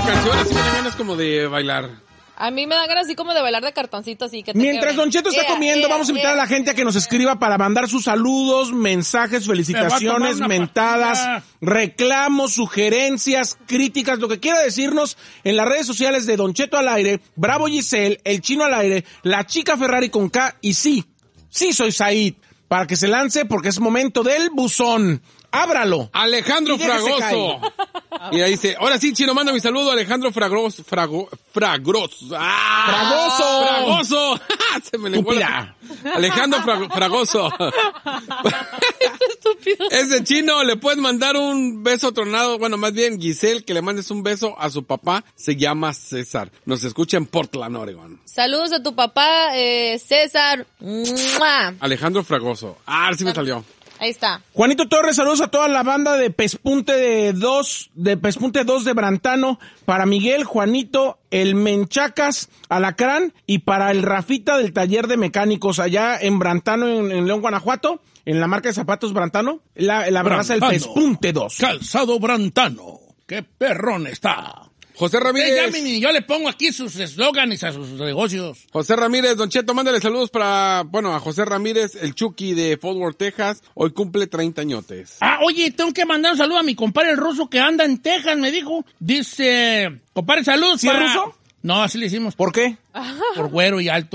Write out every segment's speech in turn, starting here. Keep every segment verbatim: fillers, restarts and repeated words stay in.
canción, así me dan ganas como de bailar. A mí me dan ganas así como de bailar de cartoncito, así que te Mientras quebren. Don Cheto está Ea, comiendo, ea, vamos a invitar ea. a la gente a que nos escriba para mandar sus saludos, mensajes, felicitaciones, una mentadas, pastilla. reclamos, sugerencias, críticas, lo que quiera decirnos en las redes sociales de Don Cheto al aire, Bravo Giselle, El Chino al aire, La Chica Ferrari con K y sí, sí soy Said, para que se lance porque es momento del buzón. Ábralo. Alejandro Y déjese Fragoso. Mira, dice, ahora sí, Chino, manda mi saludo, Alejandro Fragros, Frago, Fragros. ¡Ah! Fragoso. Fragoso. Se me lenguó la... Alejandro Fra- Fragoso. Estúpido. Ese Chino, le puedes mandar un beso tronado, bueno, más bien, Giselle, que le mandes un beso a su papá, se llama César. Nos escucha en Portland, Oregon. Saludos a tu papá, eh, César. ¡Mua! Alejandro Fragoso. Ah, sí me salió. Ahí está. Juanito Torres, saludos a toda la banda de Pespunte de dos, de Pespunte dos de Brantano, para Miguel, Juanito, el Menchacas, Alacrán, y para el Rafita del taller de mecánicos allá en Brantano, en, en León, Guanajuato, en la marca de zapatos Brantano, la, la raza del Brantano. Pespunte dos. Calzado Brantano. ¡Qué perrón está! José Eh, Ramírez. llamen y yo le pongo aquí sus eslóganes a sus negocios. José Ramírez, Don Cheto, mándale saludos para, bueno, a José Ramírez, el Chucky de Fort Worth, Texas. Hoy cumple treinta añotes. Ah, oye, tengo que mandar un saludo a mi compadre el ruso que anda en Texas, me dijo. Dice, compadre, saludos ¿Sí es para... ruso? No, así le hicimos. ¿Por qué? Por güero y alto.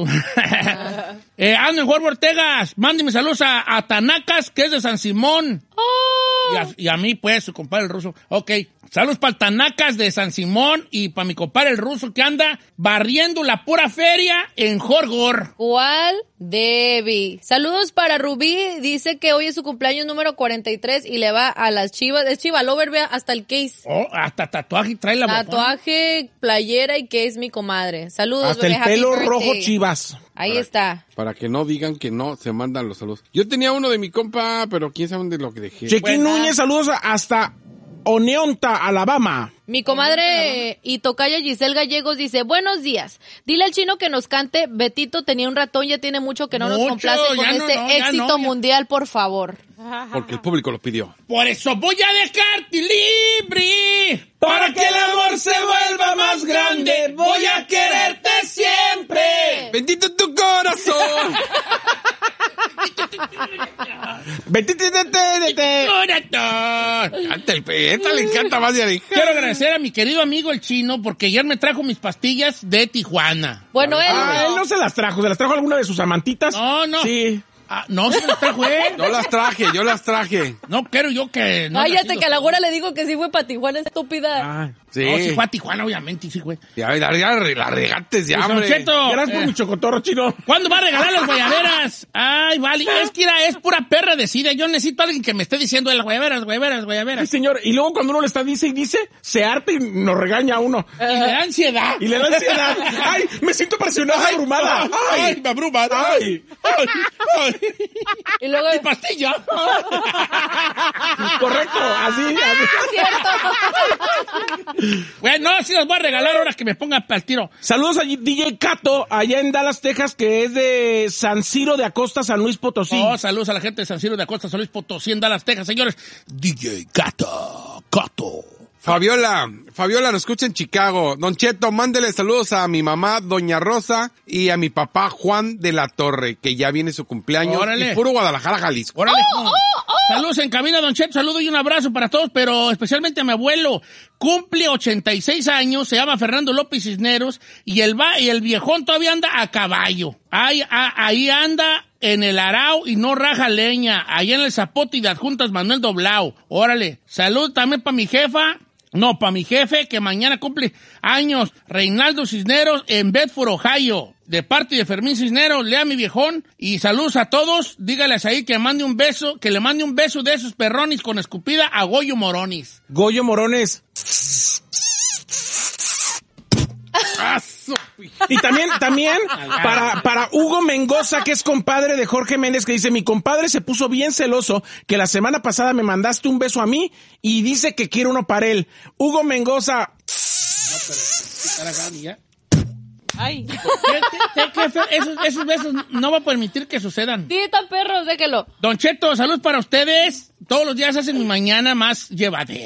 eh, ando en Fort Worth, Texas. Mándeme saludos a, a Tanacas, que es de San Simón. Y, a, y a mí, pues, su compadre el ruso. Ok. Saludos para el Tanacas de San Simón y para mi compadre el ruso que anda barriendo la pura feria en Jorgor. ¿Cuál? Debbie. Saludos para Rubí. Dice que hoy es su cumpleaños número cuarenta y tres y le va a las Chivas. Es Chiva Lover, vea, hasta el case. Oh, hasta tatuaje trae la botón. Tatuaje, playera y case, mi comadre. Saludos, Hasta bebé. el Happy pelo birthday. rojo Chivas. Ahí Para- está. Para que no digan que no, se mandan los saludos. Yo tenía uno de mi compa, pero quién sabe dónde lo que dejé. Chequín Buena. Núñez, saludos a- hasta Oneonta, Alabama. Mi comadre y tocaya Giselle Gallegos dice, buenos días. Dile al Chino que nos cante Betito tenía un ratón, ya tiene mucho que no nos Mucho, complace con ya no, ese no, ya éxito no, ya. mundial, por favor. Porque el público lo pidió. Por eso voy a dejarte libre. Para que el amor se vuelva más grande, voy a quererte siempre. ¡Bendito tu corazón! Vete, te, te, te, te. Corazón. Canta el pe- esta le encanta más de Aleja. Quiero agradecer a mi querido amigo el Chino porque ayer me trajo mis pastillas de Tijuana. Bueno, él Ah, no. él no se las trajo, ¿se las trajo alguna de sus amantitas? No, no. Sí. Ah, no se las trajo él. Yo las traje, yo las traje. No quiero yo que... No Cállate, nacido- que a la güera le digo que sí fue para Tijuana, estúpida. Ah, Sí. No, sí fue a Tijuana, obviamente, sí fue. Ya, ya, ya, la regates ya, Pues, Don hombre. Cheto, gracias por eh, mi chocotorro, Chino. ¿cuándo va a regalar las guayaberas? Ay, vale. Es que era, es pura perra decida. Yo necesito a alguien que me esté diciendo las guayaberas, guayaberas, Sí, guayaberas. señor. Y luego cuando uno le está dice y dice, se harta y nos regaña a uno. Y le da ansiedad. Y le da ansiedad. ¡Ay! Me siento presionada, abrumada. Ay, ¡Ay! me abruma. ¡Ay! Ay, ay. Y luego, Mi pastilla. Correcto, así, así. cierto. Bueno, no, sí las voy a regalar ahora que me pongan al tiro. Saludos a D J Cato, allá en Dallas, Texas, que es de San Ciro de Acosta, San Luis Potosí. Oh, saludos a la gente de San Ciro de Acosta, San Luis Potosí, en Dallas, Texas, señores. D J Cato, Cato. Fabiola, Fabiola nos escucha en Chicago. Don Cheto, mándele saludos a mi mamá, Doña Rosa, y a mi papá, Juan de la Torre, que ya viene su cumpleaños. Órale. Y puro Guadalajara, Jalisco. Órale. Saludos en cabina, Don Cheto, saludo y un abrazo para todos, pero especialmente a mi abuelo. Cumple ochenta y seis años, se llama Fernando López Cisneros, y el, va, y el viejón todavía anda a caballo. Ahí, a- ahí anda en el arao y no raja leña, ahí en el Zapote y de Adjuntas Manuel Doblao. Órale. Salud también para mi jefa. No, para mi jefe, que mañana cumple años, Reinaldo Cisneros, en Bedford, Ohio. De parte de Fermín Cisneros, lea mi viejón. Y saludos a todos. Dígales ahí que mande un beso, que le mande un beso de esos perronis con escupida a Goyo Moronis. Goyo Morones. Ah, su- Y también, también, para, para Hugo Mengoza, que es compadre de Jorge Méndez, que dice, mi compadre se puso bien celoso que la semana pasada me mandaste un beso a mí y dice que quiere uno para él. Hugo Mengoza, Ay. ¿Qué- qué- qué feo? Esos, esos besos no va a permitir que sucedan. Sí, tan perros, déjelo. Don Cheto, salud para ustedes. Todos los días hacen mi mañana más llevadera.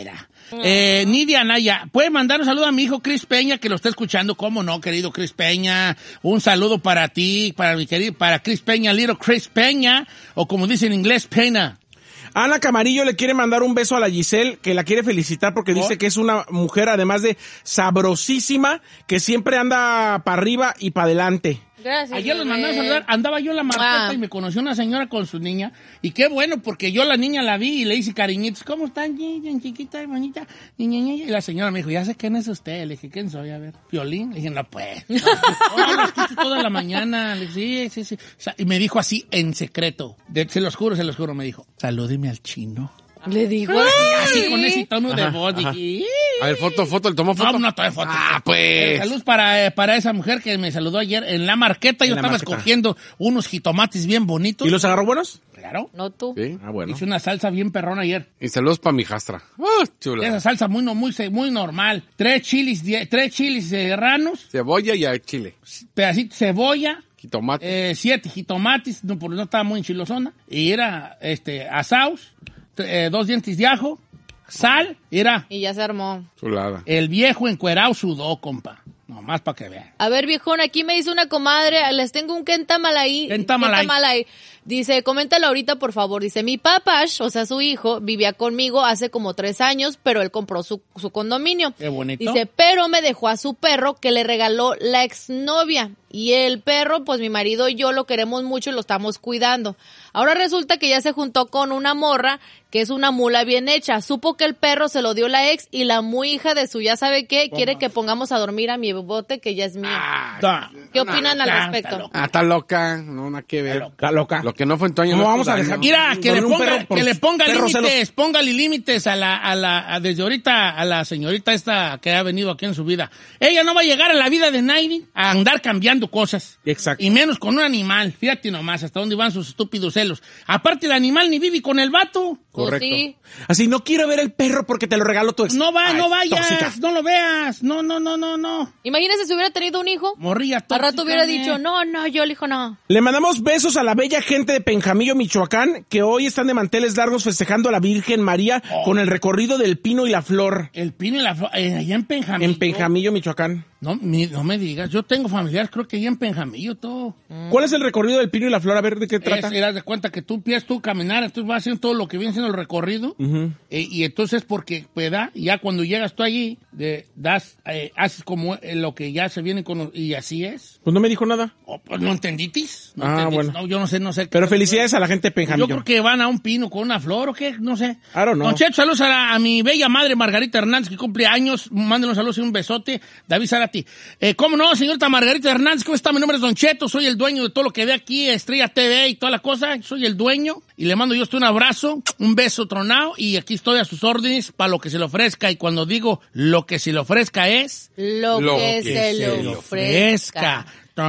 Eh, Nidia Anaya, puede mandar un saludo a mi hijo Chris Peña, que lo está escuchando. ¿Cómo no, querido Chris Peña? Un saludo para ti, para mi querido, para Chris Peña, little Chris Peña, o como dice en inglés, Peña. Ana Camarillo le quiere mandar un beso a la Giselle, que la quiere felicitar porque dice que es una mujer, además de sabrosísima, que siempre anda para arriba y para adelante. Gracias. Ayer los bebé. mandé a saludar, andaba yo en la marqueta Ah. y me conoció una señora con su niña, y qué bueno, porque yo la niña la vi y le hice cariñitos. ¿Cómo están, niña, chiquita, bonita? Niña, niña. Y la señora me dijo, ya sé quién es usted. Le dije, ¿quién soy? A ver, Piolín. Le dije, no, pues. No, la escucho toda la mañana. Le dije, sí, sí, sí. Y me dijo así, en secreto, de, se los juro, se los juro, me dijo, salúdeme al chino. Le dijo Así con ese tono de Ajá, voz, ajá. dije, A ver, foto, foto, ¿le tomó foto? no, no tomé foto. Ah, pues. Saludos para, eh, para esa mujer que me saludó ayer en la marqueta. Yo En la estaba marqueta. escogiendo unos jitomates bien bonitos. ¿Y los agarró buenos? Claro. No tú. Sí. Ah, bueno. Hice una salsa bien perrona ayer. Y saludos para mi jastra. Ah, chula. Esa salsa muy, no, muy, muy normal. Tres chilis, die- tres chilis serranos, Cebolla y a chile. pedacito de cebolla, Jitomate. eh, siete jitomates, no, porque no estaba muy enchilosona. Y era, este, asaus, eh, dos dientes de ajo, sal, era Y ya se armó. Chulada. el viejo encuerao sudó, compa. Nomás para que vean. A ver, viejón, aquí me dice una comadre, les tengo un Kentamalay. Kentamalay. Kentamalay. Dice, coméntalo ahorita, por favor. Dice, mi papash, o sea, su hijo, vivía conmigo hace como tres años, pero él compró su, su condominio. Qué bonito. Dice, pero me dejó a su perro que le regaló la exnovia. Y el perro, pues mi marido y yo lo queremos mucho y lo estamos cuidando. Ahora resulta que ya se juntó con una morra que es una mula bien hecha. Supo que el perro se lo dio la ex y la muy hija de su ya sabe qué quiere que pongamos a dormir a mi bote que ya es mío. Da. ¿Qué opinan al está respecto? loco. Ah, está loca. No, nada que ver. Está loca. Lo que no fue en tu año. ¿Cómo no vamos es tu a daño. dejar? Mira, que le Con un ponga, perro por- que le ponga perro límites, celos. póngale límites a la, a la, a desde ahorita a la señorita esta que ha venido aquí en su vida. Ella no va a llegar a la vida de Nairi a andar cambiando cosas. Exacto. Y menos con un animal. Fíjate nomás hasta dónde van sus estúpidos celos. Aparte el animal ni vive con el vato. Pues Correcto. sí. Así, no quiero ver el perro porque te lo regaló tu ex. No va, Ay, no vayas, tóxica. no lo veas. No, no, no, no, no. Imagínese si hubiera tenido un hijo. Morría Al tóxica, rato hubiera ¿eh? dicho, no, no, yo el hijo no. Le mandamos besos a la bella gente de Penjamillo, Michoacán, que hoy están de manteles largos festejando a la Virgen María Oh. con el recorrido del pino y la flor El pino y la flor, eh, allá en Penjamillo. en Penjamillo, Michoacán. No, mi- no me digas, yo tengo familiares, creo que allá en Penjamillo todo. ¿Cuál es el recorrido del pino y la flor? A ver, ¿de qué trata? Es, y das de cuenta que tú empiezas tú a caminar, entonces vas haciendo todo lo que viene siendo el recorrido, Ujú. eh, y entonces porque, pues, da, y ya cuando llegas tú allí, de, das, eh, haces como eh, lo que ya se viene con, y así es. Pues no me dijo nada. Oh, pues, ¿no entenditis? ¿No Ah, entenditis? bueno. No, yo no sé, no sé. Pero felicidades a la gente de Yo Penjamillo. creo que van a un pino con una flor o qué, no sé. I don't know. Don Cheto, saludos a, la- a mi bella madre Margarita Hernández, que cumple años. Mándenle un saludo y un besote. David Zárate. Eh, ¿Cómo no, señorita Margarita Hernández? ¿Cómo está? Mi nombre es Don Cheto, soy el dueño de todo lo que ve aquí, Estrella T V y toda la cosa. Soy el dueño y le mando yo a usted un abrazo, un beso tronado y aquí estoy a sus órdenes para lo que se le ofrezca. Y cuando digo lo que se le ofrezca es... Lo, Lo que, que se, se le ofrezca.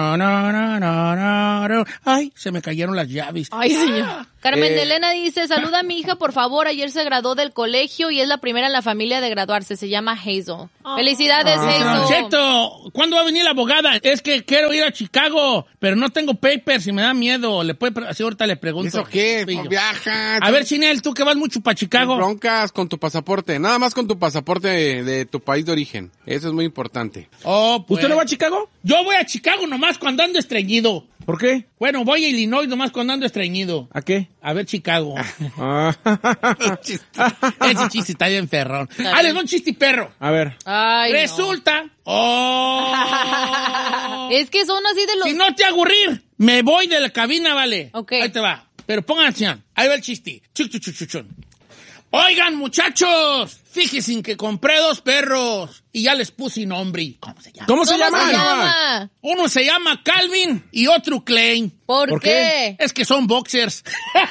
Ay, se me cayeron las llaves. Ay, señor. Carmen Eh. de Elena dice, saluda a mi hija, por favor. Ayer se graduó del colegio y es la primera en la familia de graduarse. Se llama Hazel. Felicidades, Don Hazel. Cheto, ¿cuándo va a venir la abogada? Es que quiero ir a Chicago, pero no tengo papers y me da miedo. Le puede, pre- así ahorita le pregunto. ¿Eso qué? Pillo. No viaja. A ver, Chinel, tú que vas mucho para Chicago. Broncas con tu pasaporte. Nada más con tu pasaporte de, de tu país de origen. Eso es muy importante. Oh, pues. ¿Usted no va a Chicago? Yo voy a Chicago nomás cuando ando estreñido. ¿Por qué? Bueno, voy a Illinois nomás cuando ando estreñido. ¿A qué? A ver Chicago. Ah. Ese chiste está bien ferrón. Ah, les doy un chiste perro. A ver. Ay, no. Resulta. Oh. Es que son así de los... Si no te aburrir, me voy de la cabina, vale. Ok. Ahí te va. Pero pongan atención. Ahí va el chiste. Chuc, chuc, chuc, chuc, chuc. Oigan, muchachos, fíjense que compré dos perros y ya les puse nombre. ¿Cómo se llama? ¿Cómo se ¿Cómo llama? se llama? Uno se llama Calvin y otro Klein. ¿Por, ¿Por qué? Es que son boxers.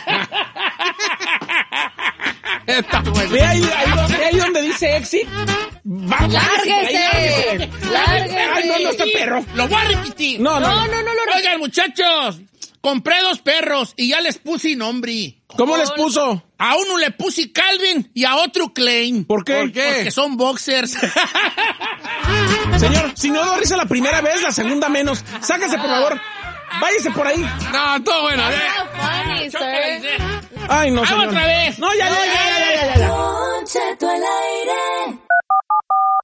Está bueno. Ve ahí, ahí, donde- ve ahí donde dice exit. Va, ¡Lárguese! ahí, ¡Lárguese! Ay, no, no está perro. Lo voy a repetir. No, no. No, no, no, lo Oigan, muchachos, compré dos perros y ya les puse nombre. ¿Cómo les puso? A uno le puse Calvin y a otro Klein. ¿Por qué? ¿Por qué? Porque son boxers. Señor, si no dio risa la primera vez, la segunda menos. Sáquese, por favor. Váyase por ahí. No, todo bueno. eh. Ah, funny, Chócala, sir. dice. Ay, no, Ah, señor. otra vez. No, ya, ya, ya, ya, ya, ya, ya. Don Cheto al aire.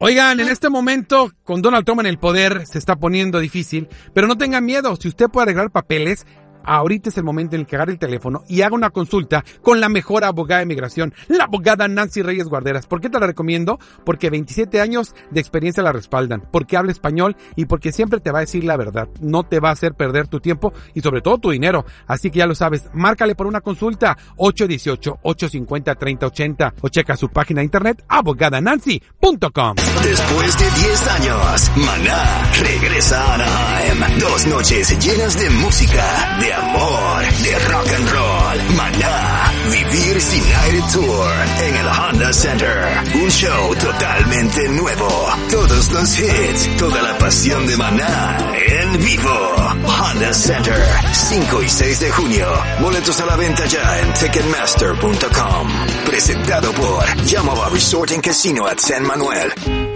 Oigan, en este momento, con Donald Trump en el poder, se está poniendo difícil, pero no tengan miedo, si usted puede arreglar papeles, ahorita es el momento en el que agarre el teléfono y haga una consulta con la mejor abogada de migración, la abogada Nancy Reyes Guarderas. ¿Por qué te la recomiendo? Porque veintisiete años de experiencia la respaldan, porque habla español y porque siempre te va a decir la verdad. No te va a hacer perder tu tiempo y sobre todo tu dinero. Así que ya lo sabes, márcale por una consulta ocho uno ocho, ocho cinco cero, tres cero ocho cero o checa su página de internet abogada nancy punto com. Después de diez años, Maná regresa a Anaheim. Dos noches llenas de música, de amor, de rock and roll. Maná, Vivir Sin Aire Tour en el Honda Center. Un show totalmente nuevo. Todos los hits, toda la pasión de Maná en vivo. Honda Center, cinco y seis de junio. Boletos a la venta ya en ticketmaster punto com. Presentado por Yamaha Resort and Casino at San Manuel.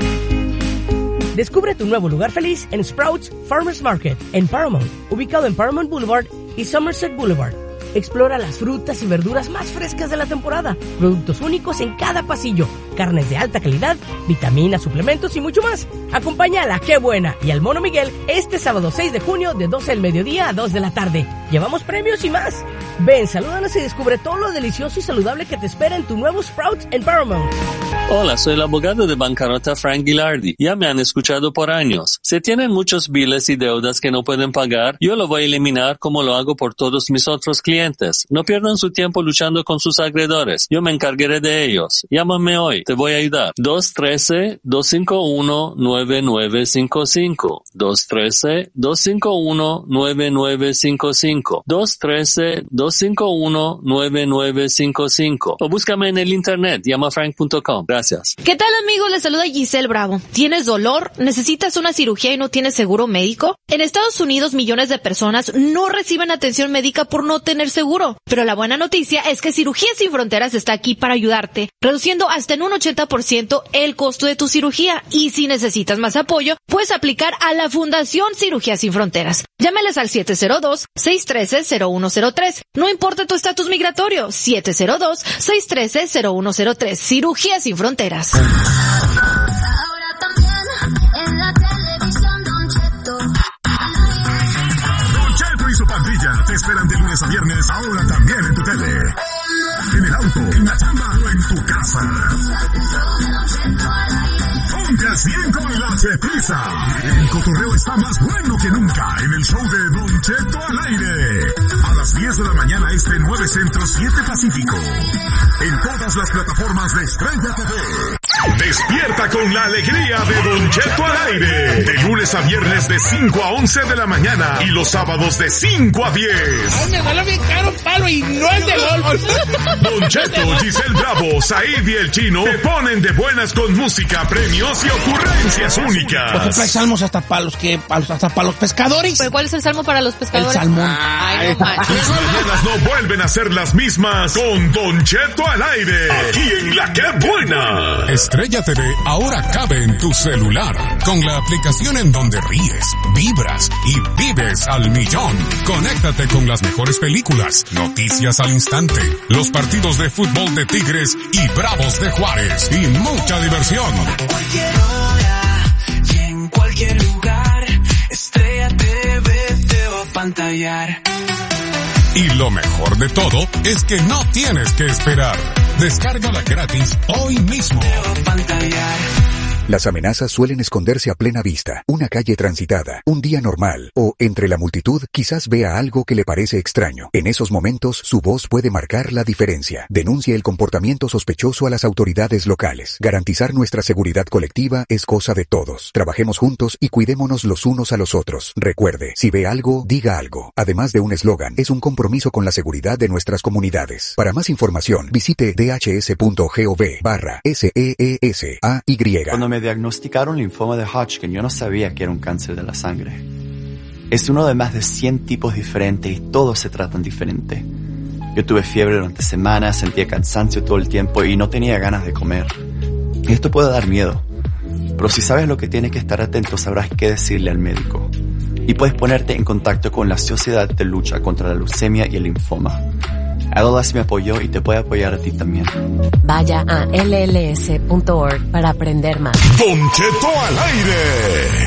Descubre tu nuevo lugar feliz en Sprouts Farmers Market en Paramount, ubicado en Paramount Boulevard y Somerset Boulevard. Explora las frutas y verduras más frescas de la temporada, productos únicos en cada pasillo, carnes de alta calidad, vitaminas, suplementos y mucho más. Acompaña a la Qué Buena y al Mono Miguel este sábado seis de junio de doce del mediodía a dos de la tarde. Llevamos premios y más. Ven, salúdanos y descubre todo lo delicioso y saludable que te espera en tu nuevo Sprouts en Paramount. Hola, soy el abogado de bancarrota Frank Gilardi. Ya me han escuchado por años. Si tienen muchos biles y deudas que no pueden pagar, yo lo voy a eliminar como lo hago por todos mis otros clientes. No pierdan su tiempo luchando con sus acreedores. Yo me encargaré de ellos. Llámame hoy. Te voy a ayudar. dos uno tres, dos cinco uno, nueve nueve cinco cinco. dos uno tres, dos cinco uno, nueve nueve cinco cinco. dos uno tres, dos cinco uno, nueve nueve cinco cinco. O búscame en el internet. llama frank punto com. Gracias. ¿Qué tal, amigos? Les saluda Giselle Bravo. ¿Tienes dolor? ¿Necesitas una cirugía y no tienes seguro médico? En Estados Unidos, millones de personas no reciben atención médica por no tener seguro. Pero la buena noticia es que Cirugías Sin Fronteras está aquí para ayudarte, reduciendo hasta en un ochenta por ciento el costo de tu cirugía. Y si necesitas más apoyo, puedes aplicar a la Fundación Cirugías Sin Fronteras. Llámales al siete cero dos, seis uno tres, cero uno cero tres. No importa tu estatus migratorio, siete cero dos, seis uno tres, cero uno cero tres. Cirugías Sin Fronteras. Ahora también en la televisión, Don Cheto. Don Cheto y su pandilla te esperan de lunes a viernes, ahora también en tu tele. En el auto, en la chamba o en tu casa. Ponte al cien con la Chetiza. El cotorreo está más bueno que nunca en el show de Don Cheto al aire. A las diez de la mañana este nueve Centro siete Pacífico. En todas las plataformas de Estrella T V. Despierta con la alegría de Don Cheto al aire. De lunes a viernes de cinco a once de la mañana y los sábados de cinco a diez. Me duele bien caro palo y no es de LOL. Don Cheto, Giselle Bravo, Said y el Chino te ponen de buenas con música, premios y ocurrencias únicas. Por ejemplo, hay salmos hasta para los que, hasta para los pescadores. ¿Pero cuál es el salmo para los pescadores? El salmón. Ay, no manches. Tus mañanas no vuelven a ser las mismas con Don Cheto al aire. Aquí en La Que Buena. Estrella T V ahora cabe en tu celular. Con la aplicación en donde ríes, vibras y vives al millón. Conéctate con las mejores películas, noticias al instante, los partidos de fútbol de Tigres y Bravos de Juárez y mucha diversión. A cualquier hora y en cualquier lugar, Estrella T V te va a pantallar. Y lo mejor de todo es que no tienes que esperar. Descárgala gratis hoy mismo. Te va a pantallar. Las amenazas suelen esconderse a plena vista, una calle transitada, un día normal, o entre la multitud quizás vea algo que le parece extraño. En esos momentos, su voz puede marcar la diferencia. Denuncie el comportamiento sospechoso a las autoridades locales. Garantizar nuestra seguridad colectiva es cosa de todos. Trabajemos juntos y cuidémonos los unos a los otros. Recuerde, si ve algo, diga algo. Además de un eslogan, es un compromiso con la seguridad de nuestras comunidades. Para más información, visite dhs.gov barra S E E S A Y. Cuando me diagnosticaron linfoma de Hodgkin, yo no sabía que era un cáncer de la sangre. Es uno de más de cien tipos diferentes y todos se tratan diferente. Yo tuve fiebre durante semanas, sentía cansancio todo el tiempo y no tenía ganas de comer. Y esto puede dar miedo. Pero si sabes lo que tienes que estar atento, sabrás qué decirle al médico. Y puedes ponerte en contacto con la Sociedad de Lucha contra la Leucemia y el Linfoma. L L S me apoyó y te puede apoyar a ti también. Vaya a L L S punto org para aprender más. Don Cheto al aire.